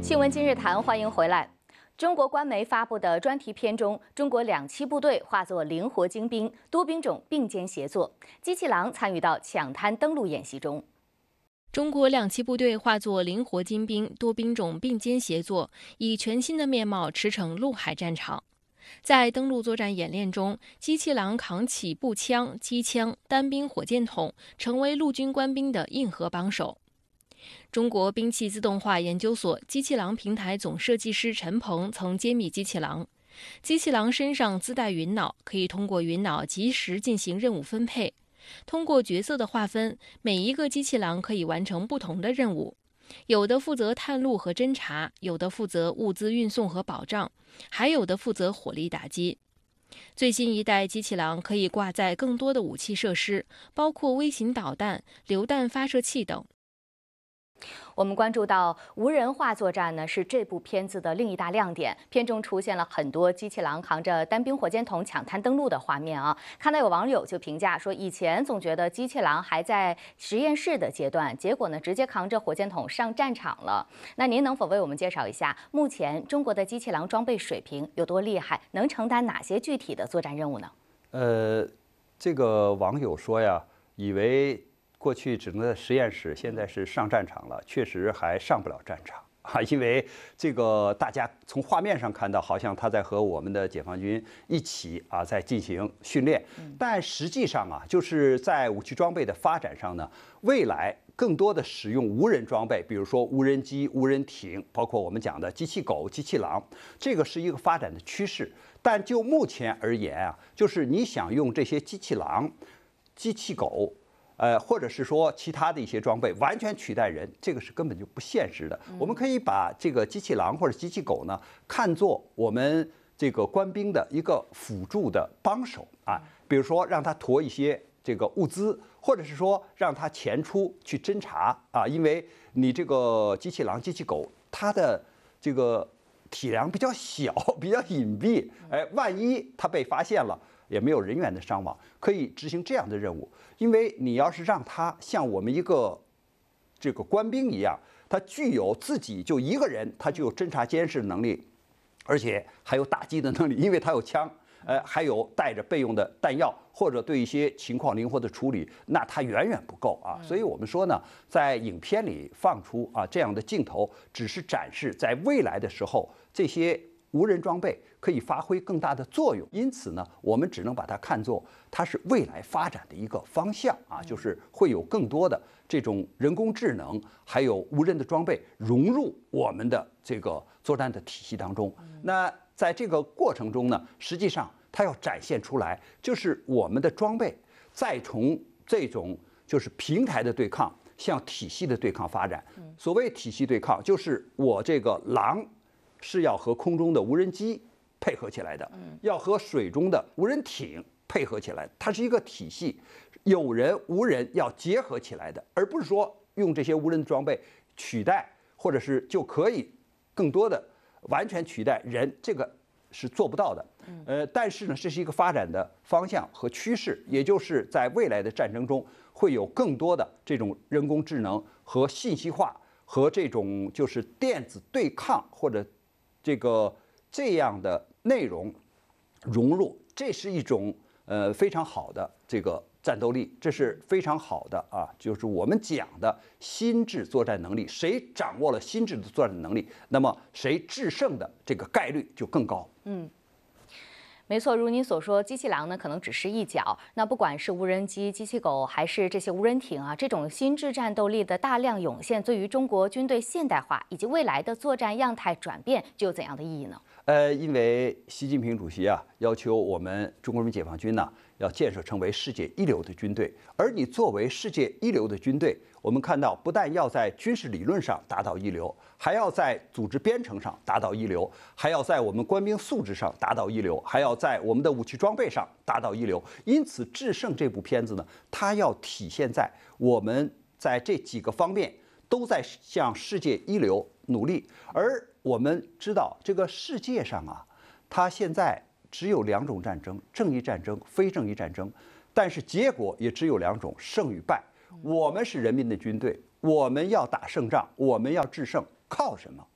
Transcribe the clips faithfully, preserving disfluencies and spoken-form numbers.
新闻今日谈，欢迎回来。中国官媒发布的专题片中，中国两栖部队化作灵活精兵，多兵种并肩协作，机器狼参与到抢滩登陆演习中。 中国两栖部队化作灵活精兵，多兵种并肩协作，以全新的面貌驰骋陆海战场。在登陆作战演练中，机器狼扛起步枪、机枪、单兵火箭筒，成为陆军官兵的硬核帮手。中国兵器自动化研究所机器狼平台总设计师陈鹏曾揭秘机器狼。机器狼身上自带云脑，可以通过云脑及时进行任务分配。通过角色的划分，每一个机器狼可以完成不同的任务，有的负责探路和侦察，有的负责物资运送和保障，还有的负责火力打击。最新一代机器狼可以挂载更多的武器设施，包括微型导弹、榴弹发射器等。 我们关注到无人化作战呢，是这部片子的另一大亮点。片中出现了很多机器狼扛着单兵火箭筒抢滩登陆的画面啊。看到有网友就评价说，以前总觉得机器狼还在实验室的阶段，结果呢，直接扛着火箭筒上战场了。那您能否为我们介绍一下，目前中国的机器狼装备水平有多厉害，能承担哪些具体的作战任务呢？ 呃，这个网友说呀，以为过去只能在实验室，现在是上战场了，确实还上不了战场啊，因为这个大家从画面上看到，好像他在和我们的解放军一起啊在进行训练，但实际上啊，就是在武器装备的发展上呢，未来更多的使用无人装备，比如说无人机、无人艇，包括我们讲的机器狗、机器狼，这个是一个发展的趋势。但就目前而言啊，就是你想用这些机器狼、机器狗。呃，或者是说其他的一些装备完全取代人，这个是根本就不现实的。我们可以把这个机器狼或者机器狗呢，看作我们这个官兵的一个辅助的帮手啊，比如说让他驮一些这个物资，或者是说让他前出去侦察啊，因为你这个机器狼、机器狗，它的这个体量比较小，比较隐蔽，哎，万一它被发现了，也没有人员的伤亡，可以执行这样的任务。因为你要是让他像我们一个这个官兵一样，他具有自己就一个人，他就有侦察监视能力，而且还有打击的能力，因为他有枪，呃，还有带着备用的弹药，或者对一些情况灵活的处理，那他远远不够啊。所以我们说呢，在影片里放出啊这样的镜头，只是展示在未来的时候这些无人装备可以发挥更大的作用，因此呢，我们只能把它看作它是未来发展的一个方向啊，就是会有更多的这种人工智能，还有无人的装备融入我们的这个作战的体系当中。那在这个过程中呢，实际上它要展现出来，就是我们的装备再从这种就是平台的对抗向体系的对抗发展。所谓体系对抗，就是我这个狼。是要和空中的无人机配合起来的，要和水中的无人艇配合起来，它是一个体系，有人无人要结合起来的，而不是说用这些无人装备取代，或者是就可以更多的完全取代人，这个是做不到的。呃，但是呢，这是一个发展的方向和趋势，也就是在未来的战争中会有更多的这种人工智能和信息化和这种就是电子对抗或者。这个这样的内容融入，这是一种呃非常好的这个战斗力，这是非常好的啊，就是我们讲的心智作战能力。谁掌握了心智的作战能力，那么谁制胜的这个概率就更高。 嗯。没错，如您所说，机器狼呢可能只是一角。那不管是无人机、机器狗，还是这些无人艇啊，这种心智战斗力的大量涌现，对于中国军队现代化以及未来的作战样态转变，具有怎样的意义呢？ 呃，因为习近平主席啊要求我们中国人民解放军呢要建设成为世界一流的军队，而你作为世界一流的军队，我们看到不但要在军事理论上达到一流，还要在组织编程上达到一流，还要在我们官兵素质上达到一流，还要在我们的武器装备上达到一流。因此，《制胜》这部片子呢，它要体现在我们在这几个方面都在向世界一流努力。而我们知道，这个世界上啊，它现在只有两种战争：正义战争、非正义战争。但是结果也只有两种：胜与败。我们是人民的军队，我们要打胜仗，我们要制胜，靠什么啊？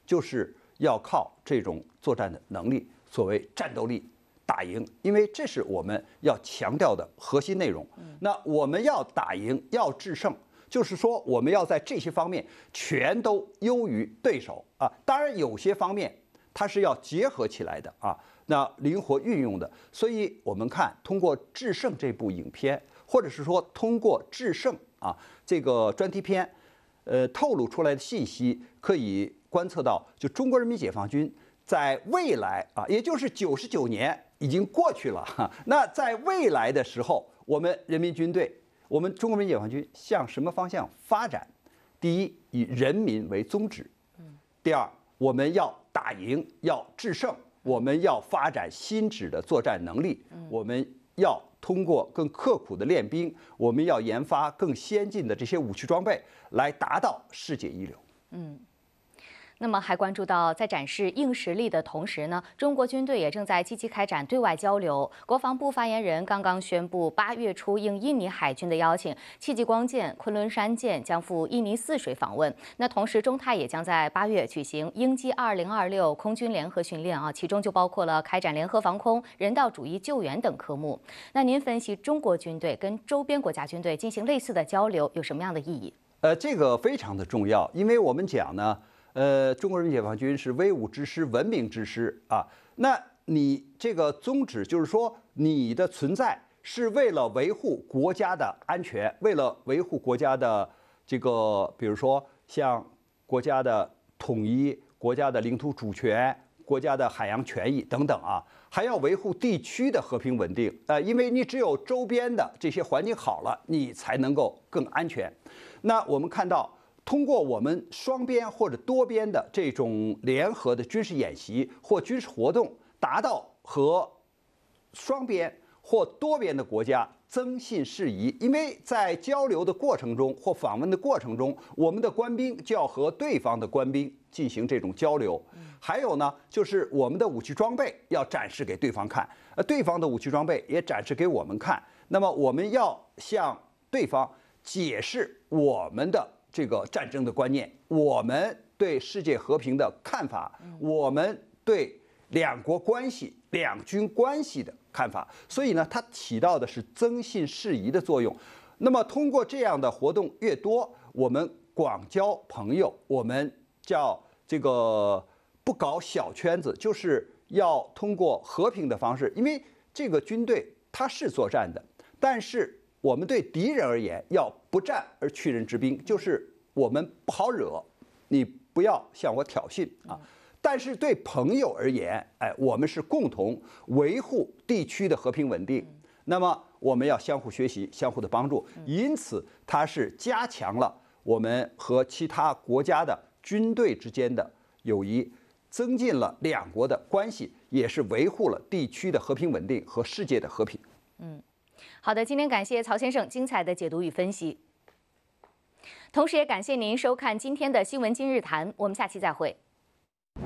就是要靠这种作战的能力，所谓战斗力打赢，因为这是我们要强调的核心内容。那我们要打赢，要制胜，就是说我们要在这些方面全都优于对手啊。当然，有些方面它是要结合起来的啊，那灵活运用的。所以我们看通过《制胜》这部影片，或者是说通过《制胜》啊这个专题片，呃，透露出来的信息，可以观测到，就中国人民解放军在未来啊，也就是九十九年已经过去了哈。那在未来的时候，我们人民军队，我们中国人民解放军向什么方向发展？第一，以人民为宗旨；第二，我们要打赢，要制胜，我们要发展新质的作战能力，我们要通过更刻苦的练兵，我们要研发更先进的这些武器装备，来达到世界一流。 嗯。那么还关注到，在展示硬实力的同时呢，中国军队也正在积极开展对外交流。国防部发言人刚刚宣布，八月初应印尼海军的邀请，戚继光舰、昆仑山舰将赴印尼泗水访问。那同时，中泰也将在八月举行鹰击二零二六空军联合训练啊，其中就包括了开展联合防空、人道主义救援等科目。那您分析中国军队跟周边国家军队进行类似的交流有什么样的意义？ 呃，这个非常的重要，因为我们讲呢。呃，中国人民解放军是威武之师、文明之师啊。那你这个宗旨就是说，你的存在是为了维护国家的安全，为了维护国家的这个，比如说像国家的统一、国家的领土主权、国家的海洋权益等等啊，还要维护地区的和平稳定。呃，因为你只有周边的这些环境好了，你才能够更安全。那我们看到。通过我们双边或者多边的这种联合的军事演习或军事活动，达到和双边或多边的国家增信事宜。因为在交流的过程中或访问的过程中，我们的官兵就要和对方的官兵进行这种交流。还有呢，就是我们的武器装备要展示给对方看，呃，对方的武器装备也展示给我们看。那么我们要向对方解释我们的。这个战争的观念，我们对世界和平的看法，我们对两国关系、两军关系的看法，所以呢，它起到的是增信事宜的作用。那么，通过这样的活动越多，我们广交朋友，我们叫这个不搞小圈子，就是要通过和平的方式，因为这个军队它是作战的，但是。我们对敌人而言，要不战而屈人之兵，就是我们不好惹，你不要向我挑衅啊。但是对朋友而言，哎，我们是共同维护地区的和平稳定。那么我们要相互学习，相互的帮助，因此它是加强了我们和其他国家的军队之间的友谊，增进了两国的关系，也是维护了地区的和平稳定和世界的和平。 嗯。好的，今天感谢曹先生精彩的解读与分析，同时也感谢您收看今天的新闻今日谈，我们下期再会。